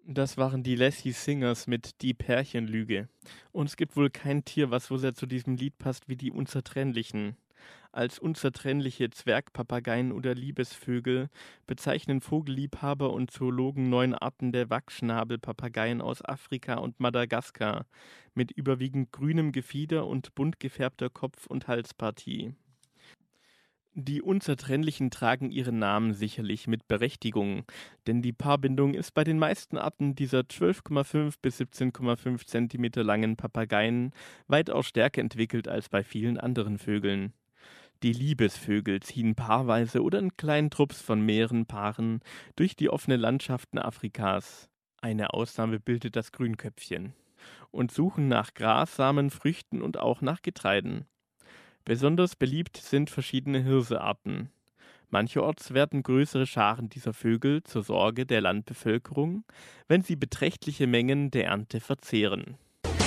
Das waren die Lassie Singers mit „Die Pärchenlüge“. Und es gibt wohl kein Tier, was so sehr zu diesem Lied passt wie die Unzertrennlichen. Als unzertrennliche Zwergpapageien oder Liebesvögel bezeichnen Vogelliebhaber und Zoologen 9 Arten der Wachsschnabelpapageien aus Afrika und Madagaskar mit überwiegend grünem Gefieder und bunt gefärbter Kopf- und Halspartie. Die Unzertrennlichen tragen ihren Namen sicherlich mit Berechtigung, denn die Paarbindung ist bei den meisten Arten dieser 12,5 bis 17,5 Zentimeter langen Papageien weitaus stärker entwickelt als bei vielen anderen Vögeln. Die Liebesvögel ziehen paarweise oder in kleinen Trupps von mehreren Paaren durch die offenen Landschaften Afrikas. Eine Ausnahme bildet das Grünköpfchen. Und suchen nach Gras, Samen, Früchten und auch nach Getreiden. Besonders beliebt sind verschiedene Hirsearten. Mancherorts werden größere Scharen dieser Vögel zur Sorge der Landbevölkerung, wenn sie beträchtliche Mengen der Ernte verzehren.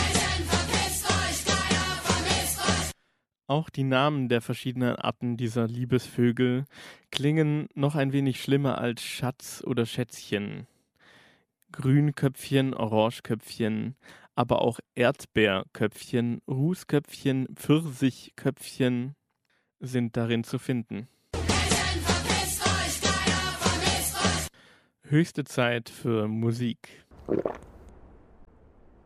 Auch die Namen der verschiedenen Arten dieser Liebesvögel klingen noch ein wenig schlimmer als Schatz oder Schätzchen. Grünköpfchen, Orangeköpfchen, aber auch Erdbeerköpfchen, Rußköpfchen, Pfirsichköpfchen sind darin zu finden. Höchste Zeit für Musik.